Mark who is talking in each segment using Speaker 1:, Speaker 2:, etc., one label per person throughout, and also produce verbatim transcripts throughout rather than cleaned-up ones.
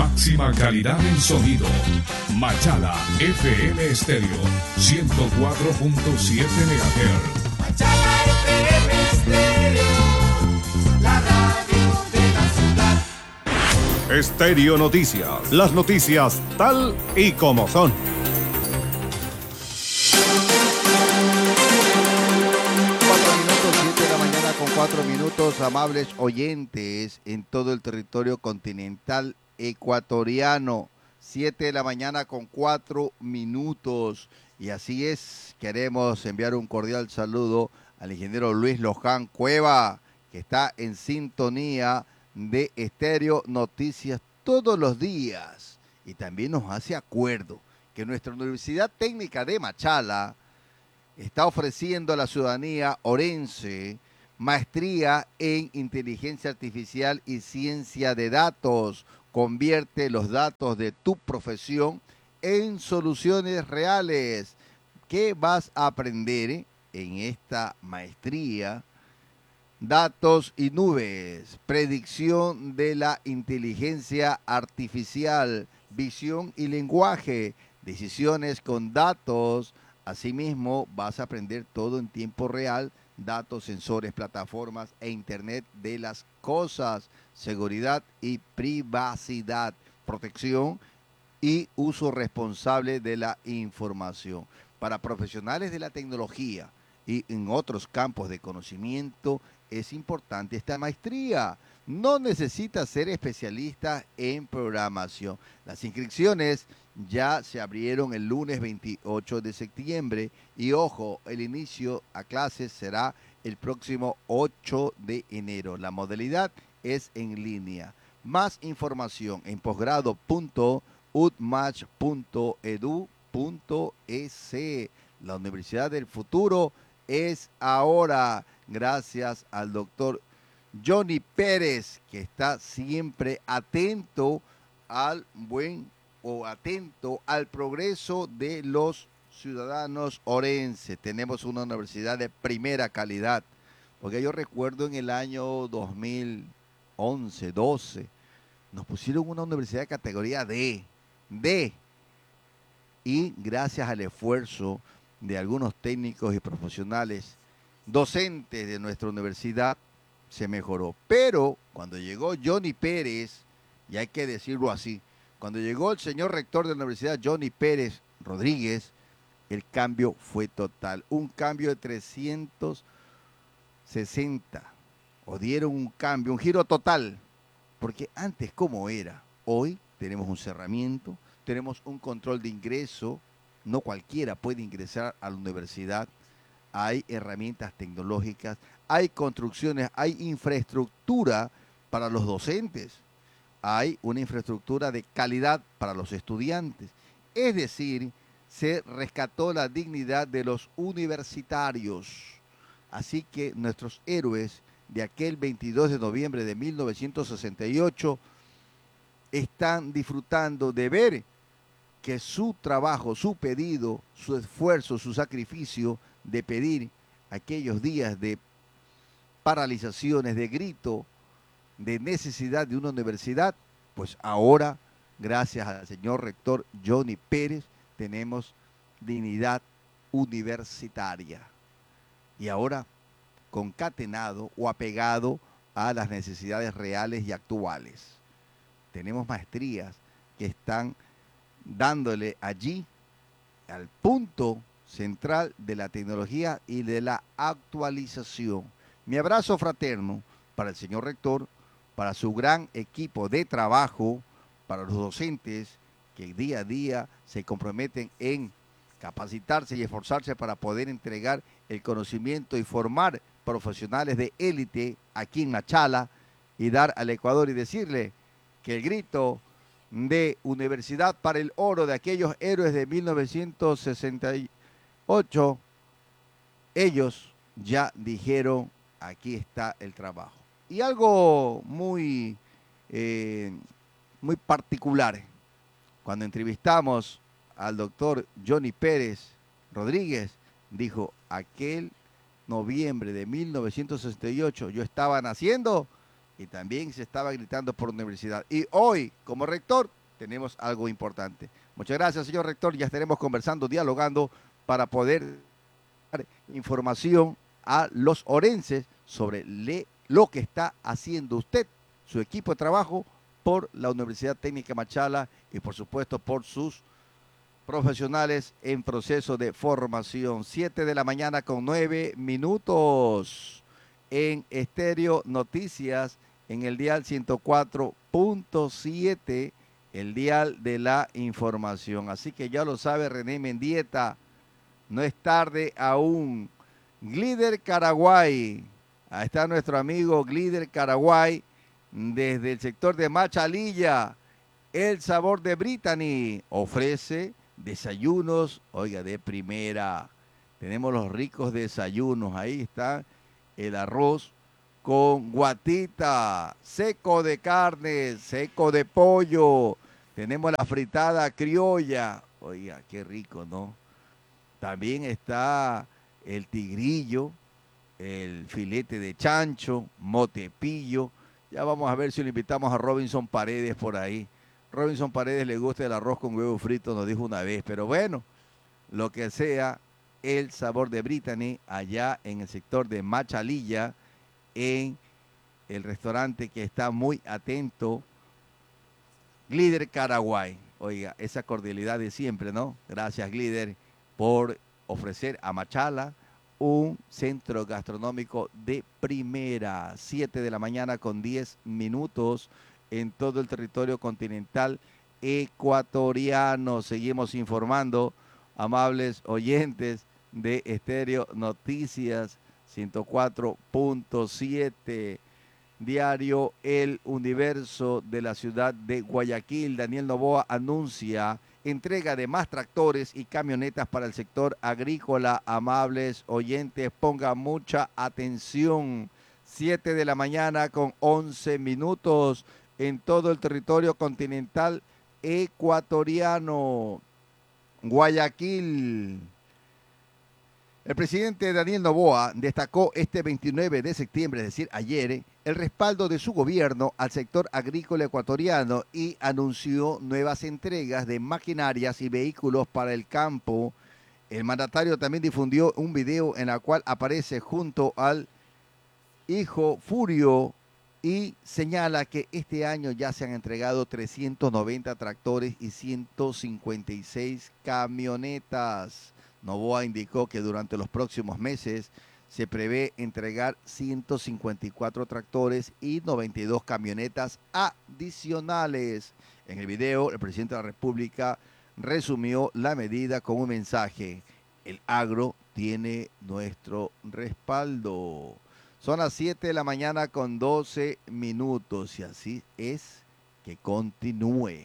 Speaker 1: máxima calidad en sonido. Machala F M Estéreo, ciento cuatro punto siete megahertz.
Speaker 2: Machala F M Estéreo, la radio de la ciudad.
Speaker 3: Estéreo Noticias, las noticias tal y como son.
Speaker 4: Cuatro minutos, amables oyentes en todo el territorio continental ecuatoriano. Siete de la mañana con cuatro minutos. Y así es, queremos enviar un cordial saludo al ingeniero Luis Loján Cueva, que está en sintonía de Estéreo Noticias todos los días. Y también nos hace acuerdo que nuestra Universidad Técnica de Machala está ofreciendo a la ciudadanía orense maestría en inteligencia artificial y ciencia de datos. Convierte los datos de tu profesión en soluciones reales. ¿Qué vas a aprender en esta maestría? Datos y nubes, predicción de la inteligencia artificial, visión y lenguaje, decisiones con datos. Asimismo, vas a aprender todo en tiempo real, datos, sensores, plataformas e Internet de las cosas, seguridad y privacidad, protección y uso responsable de la información. Para profesionales de la tecnología y en otros campos de conocimiento, es importante esta maestría. No necesitas ser especialista en programación. Las inscripciones ya se abrieron el lunes veintiocho de septiembre y ojo, el inicio a clases será el próximo ocho de enero. La modalidad es en línea. Más información en posgrado punto u d mach punto e d u punto e c. La Universidad del Futuro es ahora, gracias al doctor Johnny Pérez, que está siempre atento al buen o atento al progreso de los ciudadanos orenses. Tenemos una universidad de primera calidad, porque yo recuerdo en el año dos mil once, doce, nos pusieron una universidad de categoría D, D, y gracias al esfuerzo de algunos técnicos y profesionales docentes de nuestra universidad, se mejoró. Pero cuando llegó Johnny Pérez, y hay que decirlo así, cuando llegó el señor rector de la universidad, Johnny Pérez Rodríguez, el cambio fue total. Un cambio de trescientos sesenta. O dieron un cambio, un giro total. Porque antes, ¿cómo era? Hoy tenemos un cerramiento, tenemos un control de ingreso. No cualquiera puede ingresar a la universidad. Hay herramientas tecnológicas, hay construcciones, hay infraestructura para los docentes, hay una infraestructura de calidad para los estudiantes. Es decir, se rescató la dignidad de los universitarios. Así que nuestros héroes de aquel veintidós de noviembre de mil novecientos sesenta y ocho están disfrutando de ver que su trabajo, su pedido, su esfuerzo, su sacrificio de pedir aquellos días de paralizaciones, de grito, de necesidad de una universidad, pues ahora, gracias al señor rector Johnny Pérez, tenemos dignidad universitaria. Y ahora, concatenado o apegado a las necesidades reales y actuales. Tenemos maestrías que están dándole allí al punto central de la tecnología y de la actualización. Mi abrazo fraterno para el señor rector, para su gran equipo de trabajo, para los docentes que día a día se comprometen en capacitarse y esforzarse para poder entregar el conocimiento y formar profesionales de élite aquí en Machala y dar al Ecuador y decirle que el grito de Universidad para el Oro de aquellos héroes de mil novecientos sesenta y ocho, ellos ya dijeron, aquí está el trabajo. Y algo muy, eh, muy particular, cuando entrevistamos al doctor Johnny Pérez Rodríguez, dijo, aquel noviembre de mil novecientos sesenta y ocho yo estaba naciendo y también se estaba gritando por universidad. Y hoy, como rector, tenemos algo importante. Muchas gracias, señor rector. Ya estaremos conversando, dialogando para poder dar información a los orenses sobre le, lo que está haciendo usted, su equipo de trabajo, por la Universidad Técnica Machala y por supuesto por sus profesionales en proceso de formación. Siete de la mañana con nueve minutos en Estéreo Noticias, en el dial ciento cuatro punto siete, el dial de la información. Así que ya lo sabe René Mendieta, no es tarde aún. Glider Caraguay, ahí está nuestro amigo Glider Caraguay, desde el sector de Machalilla. El sabor de Brittany ofrece desayunos, oiga, de primera. Tenemos los ricos desayunos, ahí está el arroz con guatita, seco de carne, seco de pollo. Tenemos la fritada criolla, oiga, qué rico, ¿no? También está el tigrillo, el filete de chancho, motepillo. Ya vamos a ver si lo invitamos a Robinson Paredes por ahí. Robinson Paredes le gusta el arroz con huevo frito, nos dijo una vez, pero bueno, lo que sea, el sabor de Brittany allá en el sector de Machalilla, en el restaurante que está muy atento, Glider Caraguay. Oiga, esa cordialidad de siempre, ¿no? Gracias, Glider, por ofrecer a Machala un centro gastronómico de primera. Siete de la mañana con diez minutos en todo el territorio continental ecuatoriano. Seguimos informando, amables oyentes de Estéreo Noticias ciento cuatro punto siete, diario El Universo de la ciudad de Guayaquil. Daniel Noboa anuncia entrega de más tractores y camionetas para el sector agrícola. Amables oyentes, pongan mucha atención. Siete de la mañana con once minutos en todo el territorio continental ecuatoriano. Guayaquil. El presidente Daniel Noboa destacó este veintinueve de septiembre, es decir, ayer, el respaldo de su gobierno al sector agrícola ecuatoriano y anunció nuevas entregas de maquinarias y vehículos para el campo. El mandatario también difundió un video en el cual aparece junto al hijo Furio y señala que este año ya se han entregado trescientos noventa tractores y ciento cincuenta y seis camionetas. Noboa indicó que durante los próximos meses se prevé entregar ciento cincuenta y cuatro tractores y noventa y dos camionetas adicionales. En el video, el presidente de la República resumió la medida con un mensaje: el agro tiene nuestro respaldo. Son las siete de la mañana con doce minutos y así es que continúe,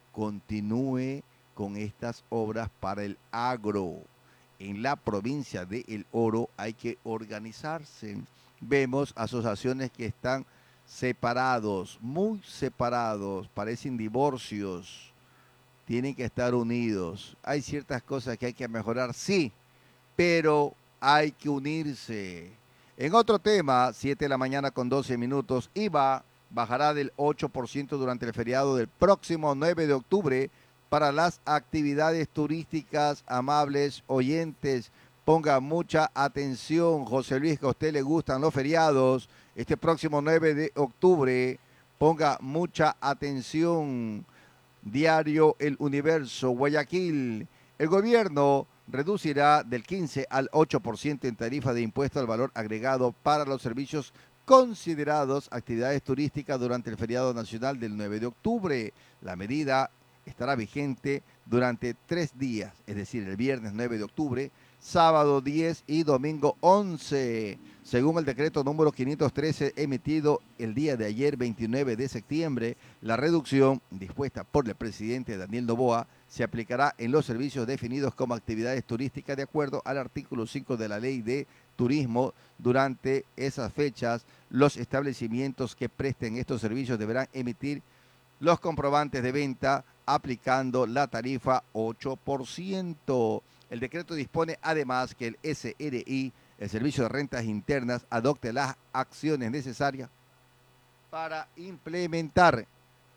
Speaker 4: continúe con estas obras para el agro. En la provincia de El Oro hay que organizarse. Vemos asociaciones que están separados, muy separados, parecen divorcios. Tienen que estar unidos. Hay ciertas cosas que hay que mejorar, sí, pero hay que unirse. En otro tema, siete de la mañana con doce minutos, I V A bajará del ocho por ciento durante el feriado del próximo nueve de octubre para las actividades turísticas. Amables oyentes, ponga mucha atención. José Luis, que a usted le gustan los feriados, este próximo nueve de octubre, ponga mucha atención. Diario El Universo, Guayaquil. El gobierno reducirá del quince al ocho por ciento en tarifa de impuesto al valor agregado para los servicios considerados actividades turísticas durante el feriado nacional del nueve de octubre. La medida estará vigente durante tres días, es decir, el viernes nueve de octubre, sábado diez y domingo once. Según el decreto número quinientos trece emitido el día de ayer, veintinueve de septiembre, la reducción dispuesta por el presidente Daniel Noboa se aplicará en los servicios definidos como actividades turísticas de acuerdo al artículo cinco de la Ley de Turismo. Durante esas fechas, los establecimientos que presten estos servicios deberán emitir los comprobantes de venta aplicando la tarifa ocho por ciento. El decreto dispone además que el S R I, el Servicio de Rentas Internas, adopte las acciones necesarias para implementar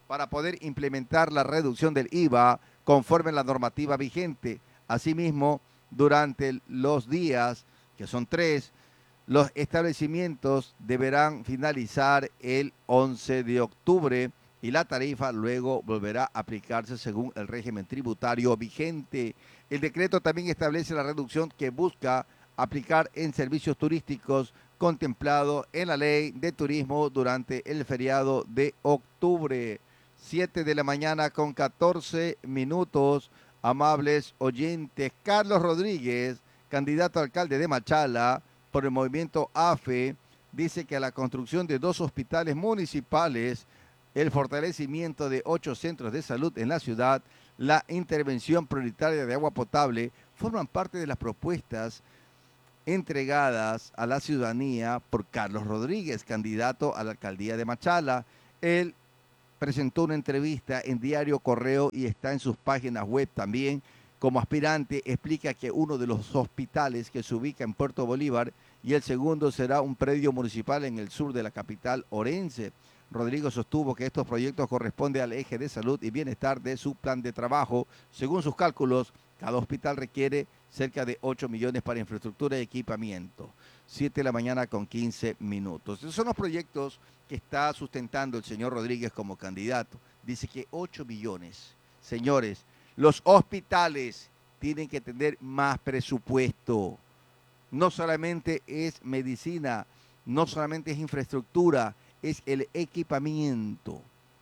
Speaker 4: para poder implementar la reducción del I V A conforme a la normativa vigente. Asimismo, durante los días, que son tres, los establecimientos deberán finalizar el once de octubre y la tarifa luego volverá a aplicarse según el régimen tributario vigente. El decreto también establece la reducción que busca aplicar en servicios turísticos contemplado en la ley de turismo durante el feriado de octubre. siete de la mañana con catorce minutos, amables oyentes. Carlos Rodríguez, candidato a alcalde de Machala por el movimiento A F E, dice que a la construcción de dos hospitales municipales, el fortalecimiento de ocho centros de salud en la ciudad, la intervención prioritaria de agua potable, forman parte de las propuestas entregadas a la ciudadanía por Carlos Rodríguez, candidato a la alcaldía de Machala. Él presentó una entrevista en Diario Correo y está en sus páginas web también. Como aspirante, explica que uno de los hospitales que se ubica en Puerto Bolívar y el segundo será un predio municipal en el sur de la capital orense. Rodrigo sostuvo que estos proyectos corresponden al eje de salud y bienestar de su plan de trabajo. Según sus cálculos, cada hospital requiere cerca de ocho millones para infraestructura y equipamiento. siete de la mañana con quince minutos. Esos son los proyectos que está sustentando el señor Rodríguez como candidato. Dice que ocho millones. Señores, los hospitales tienen que tener más presupuesto. No solamente es medicina, no solamente es infraestructura, es el equipamiento.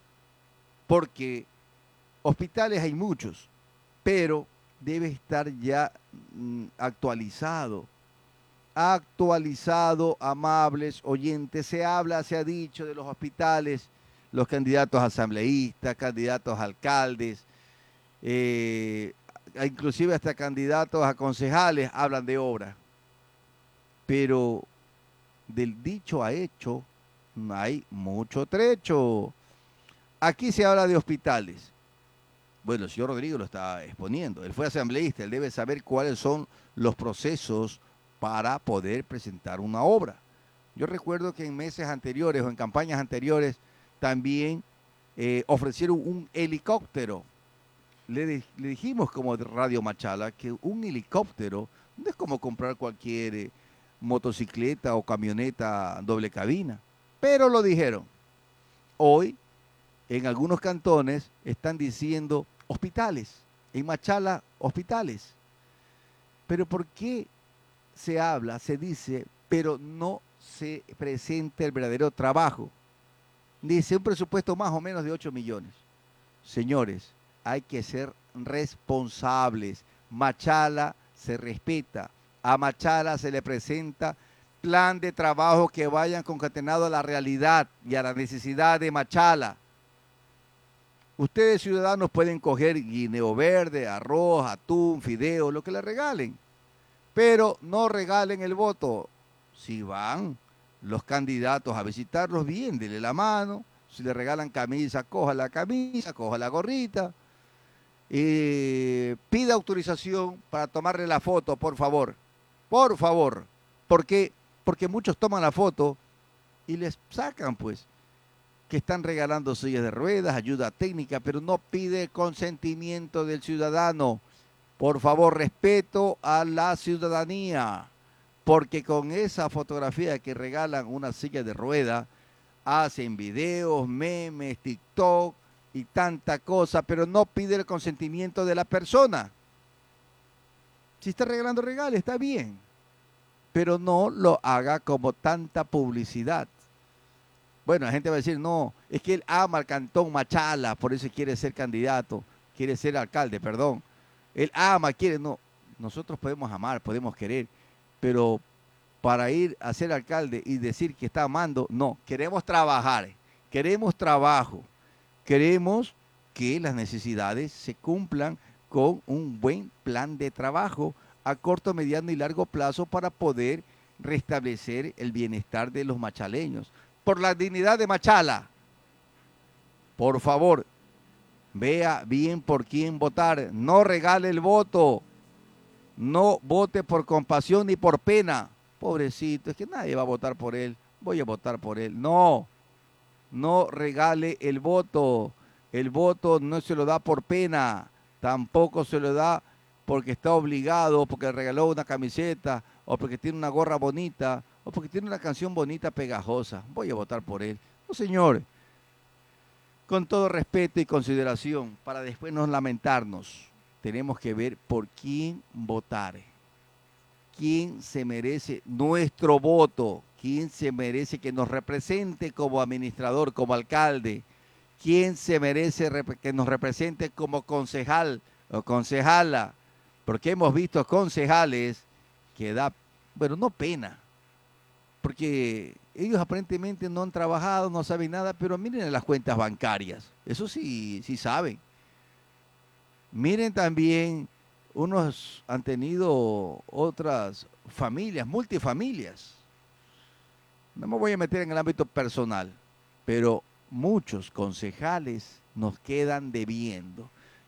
Speaker 4: Porque hospitales hay muchos, pero debe estar ya mm, actualizado. Actualizado, amables oyentes. Se habla, se ha dicho de los hospitales, los candidatos asambleístas, candidatos a alcaldes, eh, inclusive hasta candidatos a concejales hablan de obra. Pero del dicho a hecho hay mucho trecho. Aquí se habla de hospitales. Bueno, el señor Rodrigo lo está exponiendo. Él fue asambleísta, él debe saber cuáles son los procesos para poder presentar una obra. Yo recuerdo que en meses anteriores o en campañas anteriores también eh, ofrecieron un helicóptero. Le, le dijimos como de Radio Machala que un helicóptero no es como comprar cualquier eh, motocicleta o camioneta doble cabina, pero lo dijeron. Hoy, en algunos cantones, están diciendo hospitales. En Machala, hospitales. Pero ¿por qué se habla, se dice, pero no se presenta el verdadero trabajo? Dice un presupuesto más o menos de ocho millones. Señores, hay que ser responsables. Machala se respeta. A Machala se le presenta plan de trabajo que vayan concatenado a la realidad y a la necesidad de Machala. Ustedes, ciudadanos, pueden coger guineo verde, arroz, atún, fideo, lo que le regalen. Pero no regalen el voto. Si van los candidatos a visitarlos, bien, denle la mano. Si le regalan camisa, coja la camisa, coja la gorrita. Eh, pida autorización para tomarle la foto, por favor. Por favor. ¿Por qué? Porque muchos toman la foto y les sacan, pues, que están regalando sillas de ruedas, ayuda técnica, pero no pide consentimiento del ciudadano. Por favor, respeto a la ciudadanía, porque con esa fotografía que regalan una silla de rueda, hacen videos, memes, TikTok y tanta cosa, pero no pide el consentimiento de la persona. Si está regalando regales, está bien, pero no lo haga como tanta publicidad. Bueno, la gente va a decir, no, es que él ama al cantón Machala, por eso quiere ser candidato, quiere ser alcalde, perdón. Él ama, quiere, no. Nosotros podemos amar, podemos querer, pero para ir a ser alcalde y decir que está amando, no. Queremos trabajar, queremos trabajo, queremos que las necesidades se cumplan con un buen plan de trabajo a corto, mediano y largo plazo para poder restablecer el bienestar de los machaleños. Por la dignidad de Machala, por favor, vea bien por quién votar. No regale el voto. No vote por compasión ni por pena. Pobrecito, es que nadie va a votar por él. Voy a votar por él. No, no regale el voto. El voto no se lo da por pena, tampoco se lo da porque está obligado, porque regaló una camiseta, o porque tiene una gorra bonita, o porque tiene una canción bonita pegajosa. Voy a votar por él. No, señor. Con todo respeto y consideración, para después no lamentarnos, tenemos que ver por quién votar. ¿Quién se merece nuestro voto? ¿Quién se merece que nos represente como administrador, como alcalde? ¿Quién se merece que nos represente como concejal o concejala? Porque hemos visto concejales que da, bueno, no pena, porque ellos aparentemente no han trabajado, no saben nada, pero miren las cuentas bancarias, eso sí, sí saben. Miren también, unos han tenido otras familias, multifamilias. No me voy a meter en el ámbito personal, pero muchos concejales nos quedan debiendo.